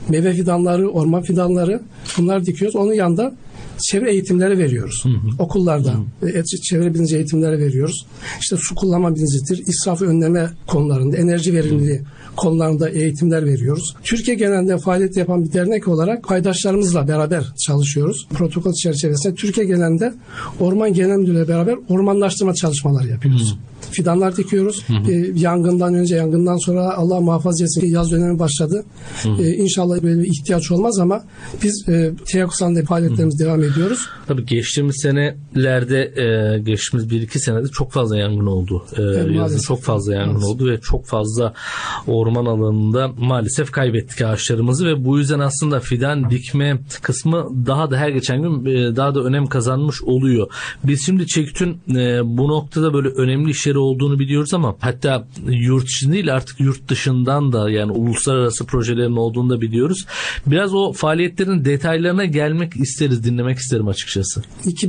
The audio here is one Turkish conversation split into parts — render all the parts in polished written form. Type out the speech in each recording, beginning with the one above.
meyve fidanları, orman fidanları bunları dikiyoruz. Onun yanında çevre eğitimleri veriyoruz. Okullarda çevre bilinci eğitimleri veriyoruz. İşte su kullanma bilincidir, israfı önleme konularında, enerji verimliliği konularında eğitimler veriyoruz. Türkiye genelinde faaliyet yapan bir dernek olarak paydaşlarımızla beraber çalışıyoruz. Protokol çerçevesinde Türkiye genelinde Orman Genel Müdürlüğü'yle beraber ormanlaştırma çalışmaları yapıyoruz. Fidanlar dikiyoruz. Yangından önce, yangından sonra Allah muhafaza etsin yaz dönemi başladı. İnşallah böyle bir ihtiyaç olmaz ama biz Teyakusan'da faaliyetlerimiz devam ediyoruz. Tabii geçtiğimiz senelerde, geçtiğimiz 1-2 senede çok fazla yangın oldu. Yazın çok fazla yangın oldu ve çok fazla orman alanında maalesef kaybettik ağaçlarımızı ve bu yüzden aslında fidan dikme kısmı daha da her geçen gün daha da önem kazanmış oluyor. Biz şimdi Çeküt'ün bu noktada böyle önemli işleri olduğunu biliyoruz ama hatta yurt içinde değil artık yurt dışından da yani uluslararası projelerin olduğunu da biliyoruz. Biraz o faaliyetlerin detaylarına gelmek isteriz, dinlemek isterim açıkçası.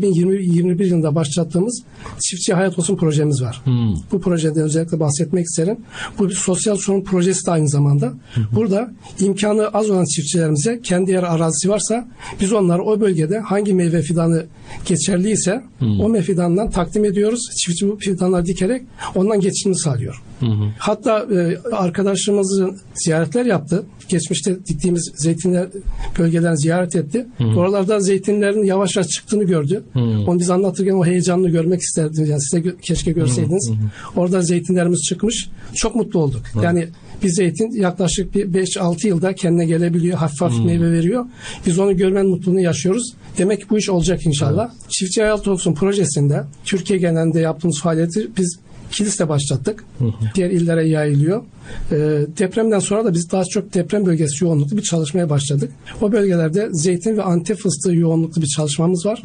2021 yılında başlattığımız Çiftçi Hayat Olsun projemiz var. Bu projeden özellikle bahsetmek isterim. Bu bir sosyal sorun projesi de aynı zamanda. Burada imkanı az olan çiftçilerimize kendi yer arazisi varsa biz onları o bölgede hangi meyve fidanı geçerliyse o meyve fidanından takdim ediyoruz. Çiftçi bu fidanları dikerek ondan geçimini sağlıyor. Hatta arkadaşlarımızın ziyaretler yaptı. Geçmişte diktiğimiz zeytinler bölgelerini ziyaret etti. Oralarda zeytinlerin yavaş yavaş çıktığını gördü. Onu biz anlatırken o heyecanını görmek isterdim. Yani siz de keşke görseydiniz. Orada zeytinlerimiz çıkmış. Çok mutlu olduk. Yani bir zeytin yaklaşık bir 5-6 yılda kendine gelebiliyor. Hafif hafif meyve veriyor. Biz onu görmenin mutluluğunu yaşıyoruz. Demek ki bu iş olacak inşallah. Çiftçi Hayat Olsun projesinde Türkiye genelinde yaptığımız faaliyeti biz Kilis'te başlattık. Diğer illere yayılıyor. Depremden sonra da biz daha çok deprem bölgesi yoğunluklu bir çalışmaya başladık. O bölgelerde zeytin ve Antep fıstığı yoğunluklu bir çalışmamız var.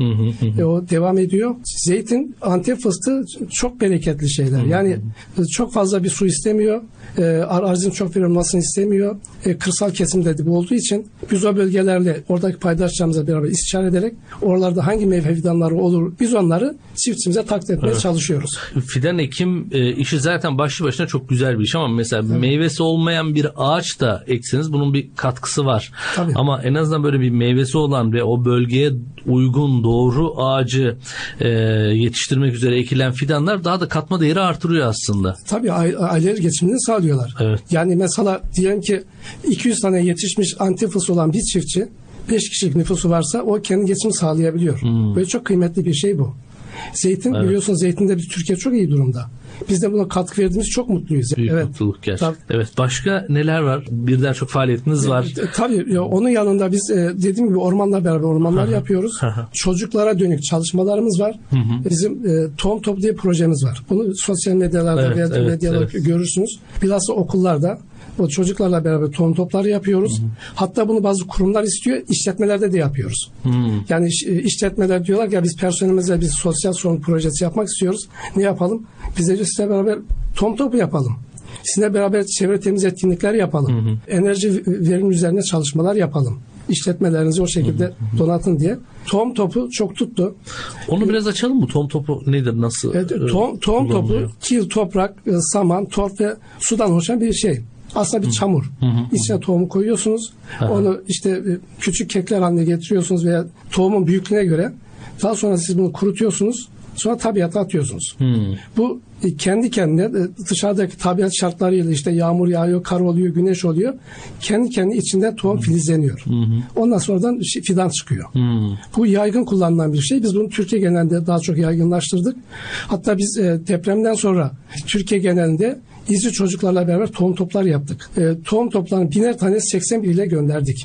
O devam ediyor. Zeytin, Antep fıstığı çok bereketli şeyler. Yani çok fazla bir su istemiyor. Arazinin çok verilmesini istemiyor. Kırsal kesimde de bu olduğu için biz o bölgelerle oradaki paydaşlarımızla beraber istişare ederek oralarda hangi meyve fidanları olur biz onları çiftçimize takdim etmeye çalışıyoruz. Fidan ekim işi zaten başlı başına çok güzel bir iş ama mesela meyvesi olmayan bir ağaç da ekseniz bunun bir katkısı var. Tabii. Ama en azından böyle bir meyvesi olan ve o bölgeye uygun doğru ağacı yetiştirmek üzere ekilen fidanlar daha da katma değeri artırıyor aslında. Tabii aileler geçimini sağlıyorlar. Evet. Yani mesela diyelim ki 200 tane yetişmiş Antep fıstığı olan bir çiftçi 5 kişilik nüfusu varsa o kendi geçimini sağlayabiliyor. Böyle çok kıymetli bir şey bu. Zeytin biliyorsunuz zeytinde biz Türkiye çok iyi durumda. Biz de buna katkı verdiğimiz çok mutluyuz. Büyük mutluluk gerçekten. Evet. Başka neler var? Birden çok faaliyetiniz var. Tabii. Onun yanında biz dediğim gibi ormanla beraber ormanlar yapıyoruz. Çocuklara dönük çalışmalarımız var. Bizim Tohum Topu diye projemiz var. Bunu sosyal medyalarda medyalarda görürsünüz. Bilhassa okullarda o çocuklarla beraber tohum topları yapıyoruz. Hatta bunu bazı kurumlar istiyor. İşletmelerde de yapıyoruz. Yani işletmeler diyorlar ki ya biz personelimize bir sosyal sorun projesi yapmak istiyoruz. Ne yapalım? Biz de sizinle beraber tohum topu yapalım. Sizinle beraber çevre temiz etkinlikler yapalım. Enerji verim üzerine çalışmalar yapalım. İşletmelerinizi o şekilde donatın diye. Tohum topu çok tuttu. Onu biraz açalım mı? Tohum topu nedir? Nasıl? Tohum topu kil, toprak, saman, torf ve sudan oluşan bir şey. Aslında bir çamur. İçine tohumu koyuyorsunuz. Onu işte küçük kekler haline getiriyorsunuz veya tohumun büyüklüğüne göre. Daha sonra siz bunu kurutuyorsunuz. Sonra tabiata atıyorsunuz. Bu kendi kendine dışarıdaki tabiat şartlarıyla işte yağmur yağıyor, kar oluyor, güneş oluyor. Kendi kendi içinde tohum filizleniyor. Ondan sonradan fidan çıkıyor. Bu yaygın kullanılan bir şey. Biz bunu Türkiye genelinde daha çok yaygınlaştırdık. Hatta biz depremden sonra Türkiye genelinde İzci çocuklarla beraber tohum toplar yaptık. Tohum toplarını 1000'er tane 81 ile gönderdik.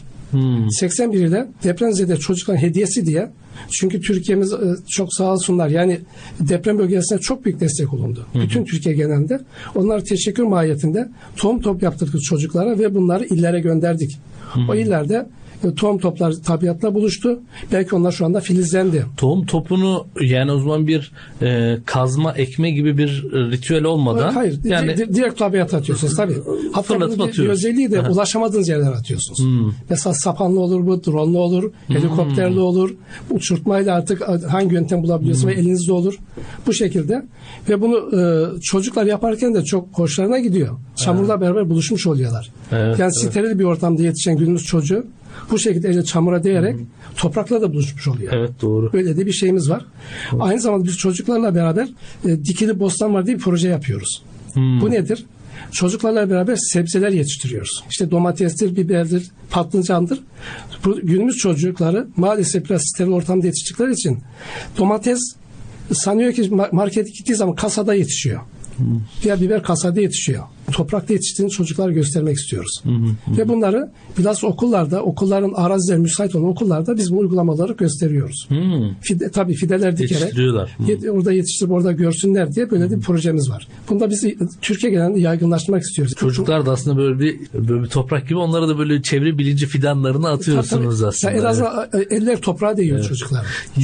81 ile depremzede çocukların hediyesi diye. Çünkü Türkiye'miz çok sağ olsunlar. Yani deprem bölgesine çok büyük destek olundu. Bütün Türkiye genelinde. Onlara teşekkür mahiyetinde tohum top yaptırdık çocuklara ve bunları illere gönderdik. O illerde tohum toplar tabiatla buluştu. Belki onlar şu anda filizlendi. Tohum topunu yani o zaman bir kazma ekme gibi bir ritüel olmadan. Hayır. Yani direkt tabiata atıyorsunuz tabii. Hatta bir özelliği de ulaşamadığınız yerlere atıyorsunuz. Mesela sapanlı olur bu, dronlu olur, helikopterli olur, uçurtmayla artık hangi yöntem bulabiliyorsun ve elinizde olur. Bu şekilde ve bunu çocuklar yaparken de çok hoşlarına gidiyor. Çamurla beraber buluşmuş oluyorlar. Evet, yani steril bir ortamda yetişen günümüz çocuğu bu şekilde elle çamura değerek toprakla da buluşmuş oluyor. Evet, doğru. Böyle de bir şeyimiz var. Aynı zamanda biz çocuklarla beraber dikili bostan var diye bir proje yapıyoruz. Bu nedir? Çocuklarla beraber sebzeler yetiştiriyoruz. İşte domatestir, biberdir, patlıcandır. Bu günümüz çocukları maalesef biraz steril ortamda yetiştikleri için domates sanıyor ki markete gittiği zaman kasada yetişiyor. Ya biber kasada yetişiyor. Toprakta yetiştiğini çocuklara göstermek istiyoruz. Ve bunları biraz okullarda, okulların arazileri müsait olan okullarda biz bu uygulamaları gösteriyoruz. Tabii fideler dikerek orada yetiştirip orada görsünler diye böyle bir projemiz var. Bunda biz Türkiye genelinde yaygınlaştırmak istiyoruz. Çocuklar da aslında böyle bir toprak gibi, onlara da böyle çevre bilinci fidanlarını atıyorsunuz aslında. En azından eller toprağa değiyor çocuklar.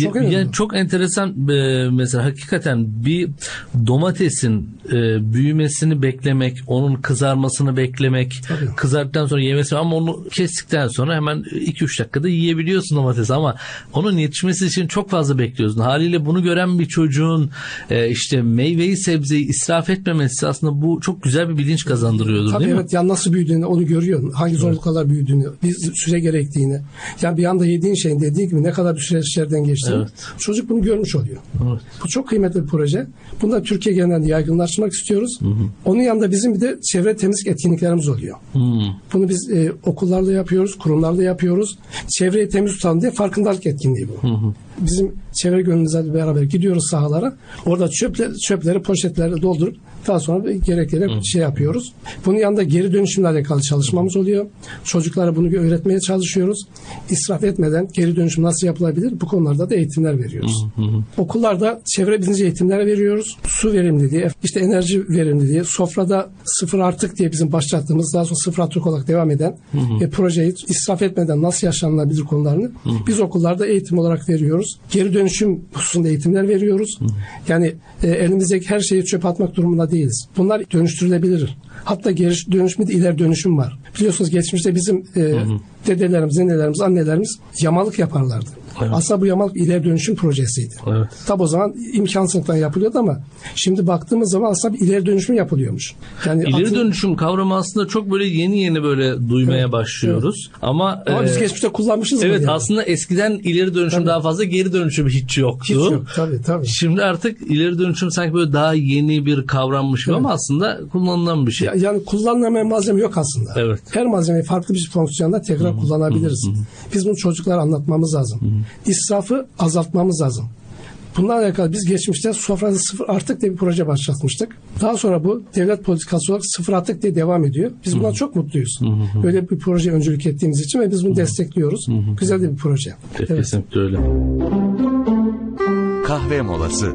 Çok enteresan mesela hakikaten bir domatesin büyümesini beklemek, onun kızarmasını beklemek, kızarttıktan sonra yemesi, ama onu kestikten sonra hemen 2-3 dakikada yiyebiliyorsun domatesi, ama onun yetişmesi için çok fazla bekliyorsun. Haliyle bunu gören bir çocuğun işte meyveyi, sebzeyi israf etmemesi aslında bu çok güzel bir bilinç kazandırıyordur, değil mi? Evet, yani nasıl büyüdüğünü onu görüyor. Hangi zorluklarla büyüdüğünü, bir süre gerektiğini. Yani bir anda yediğin şeyin dediği gibi ne kadar bir süreçlerden geçtiğini. Çocuk bunu görmüş oluyor. Bu çok kıymetli bir proje. Bunu da Türkiye genelinde yaygınlaştırmak istiyoruz. Onun yanında bizim bir de çevre temizlik etkinliklerimiz oluyor. Bunu biz okullarda yapıyoruz, kurumlarda yapıyoruz. Çevreyi temiz tutalım diye farkındalık etkinliği bu. Bizim çevre gönüllülerle beraber gidiyoruz sahalara. Orada çöpleri poşetlerle doldurup daha sonra gerekli şey yapıyoruz. Bunun yanında geri dönüşümle alakalı çalışmamız oluyor. Çocuklara bunu öğretmeye çalışıyoruz. İsraf etmeden geri dönüşüm nasıl yapılabilir? Bu konularda da eğitimler veriyoruz. Okullarda çevre bilinci eğitimleri veriyoruz. Su verimliliği, işte enerji verimliliği, sofrada sıfır artık diye bizim başlattığımız, daha sonra sıfır atık olarak devam eden projeyi israf etmeden nasıl yaşanılabilir konularını biz okullarda eğitim olarak veriyoruz. Geri dönüşüm hususunda eğitimler veriyoruz. Yani elimizdeki her şeyi çöpe atmak durumunda değiliz. Bunlar dönüştürülebilir. Hatta geri dönüşümde de ileri dönüşüm var. Biliyorsunuz geçmişte bizim dedelerimiz, nenelerimiz, annelerimiz yamalık yaparlardı. Evet. Aslında bu yamalık ileri dönüşüm projesiydi. Evet. Tabi o zaman imkansızlıktan yapılıyordu ama şimdi baktığımız zaman aslında bir ileri dönüşüm yapılıyormuş. Yani ileri dönüşüm kavramı aslında çok böyle yeni böyle duymaya başlıyoruz. Evet. Ama biz geçmişte kullanmışız. Evet, aslında eskiden ileri dönüşüm daha fazla, geri dönüşüm hiç yoktu. Hiç yok tabii. Şimdi artık ileri dönüşüm sanki böyle daha yeni bir kavrammış gibi ama aslında kullanılan bir şey. Yani kullanılmayan malzeme yok aslında. Evet. Her malzemeyi farklı bir fonksiyonda tekrar kullanabiliriz. Biz bunu çocuklara anlatmamız lazım. İsrafı azaltmamız lazım. Bunlarla alakalı biz geçmişte sofrada sıfır artık diye bir proje başlatmıştık. Daha sonra bu devlet politikası olarak sıfır artık diye devam ediyor. Biz buna çok mutluyuz. Böyle bir proje öncülük ettiğimiz için ve biz bunu destekliyoruz. Güzel de bir proje. Kesinlikle öyle. Kahve molası.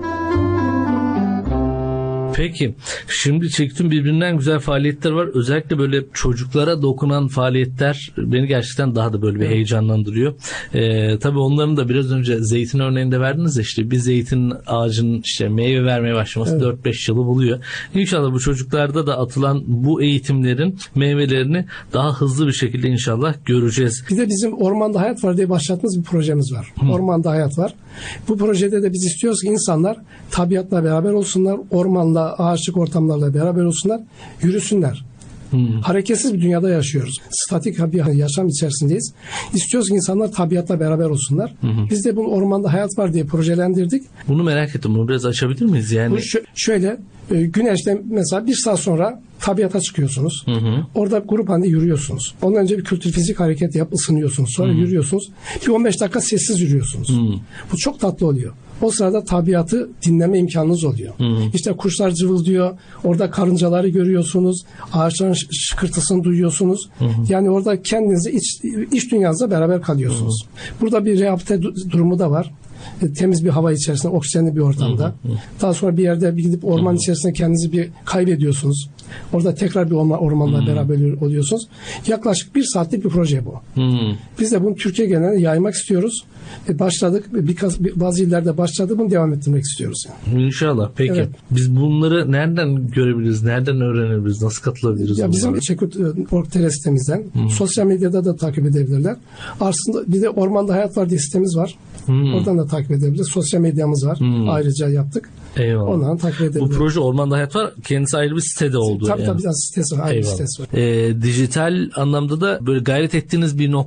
Peki, şimdi çektiğim birbirinden güzel faaliyetler var. Özellikle böyle çocuklara dokunan faaliyetler beni gerçekten daha da böyle bir heyecanlandırıyor. Tabii onların da biraz önce zeytin örneğinde verdiniz ya, işte bir zeytin ağacının işte meyve vermeye başlaması 4-5 yılı buluyor. İnşallah bu çocuklarda da atılan bu eğitimlerin meyvelerini daha hızlı bir şekilde inşallah göreceğiz. Bir de bizim Ormanda Hayat Var diye başlattığımız bir projemiz var. Ormanda Hayat Var. Bu projede de biz istiyoruz ki insanlar tabiatla beraber olsunlar, ormanla, ağaçlık ortamlarla beraber olsunlar, yürüsünler. Hareketsiz bir dünyada yaşıyoruz. Statik bir yaşam içerisindeyiz. İstiyoruz ki insanlar tabiatla beraber olsunlar. Biz de bunu Ormanda Hayat Var diye projelendirdik. Bunu merak ettim. Bunu biraz açabilir miyiz? Yani şöyle güneşten mesela 1 saat sonra tabiata çıkıyorsunuz. Orada grup halinde yürüyorsunuz. Ondan önce bir kültür fizik hareket ısınıyorsunuz. Sonra yürüyorsunuz. Bir 15 dakika sessiz yürüyorsunuz. Bu çok tatlı oluyor. O sırada tabiatı dinleme imkanınız oluyor. İşte kuşlar cıvıldıyor. Orada karıncaları görüyorsunuz. Ağaçların şıkırtısını duyuyorsunuz. Yani orada kendinizi iç dünyanızla beraber kalıyorsunuz. Burada bir rehabilite durumu da var. Temiz bir hava içerisinde, oksijenli bir ortamda. Daha sonra bir yerde gidip orman içerisinde kendinizi bir kaybediyorsunuz. Orada tekrar bir ormanla beraber oluyorsunuz. Yaklaşık 1 saatlik bir proje bu. Biz de bunu Türkiye genelinde yaymak istiyoruz. Başladık. Bazı illerde başladı. Bunu devam ettirmek istiyoruz. Yani. İnşallah. Peki. Evet. Biz bunları nereden görebiliriz? Nereden öğrenebiliriz? Nasıl katılabiliriz? Ya bizim Çekut.org sitemizden, sosyal medyada da takip edebilirler. Aslında bir de Ormanda Hayat Var diye sitemiz var. Oradan da takip edebilir. Sosyal medyamız var. Ayrıca yaptık. Eyvallah. Ondan takip edebilir. Bu proje Ormanda Hayat var. Kendisi ayrı bir sitede oldu. Tabii yani. tabii sitesi var. Ayrı bir sitesi var. Dijital anlamda da böyle gayret ettiğiniz bir nokta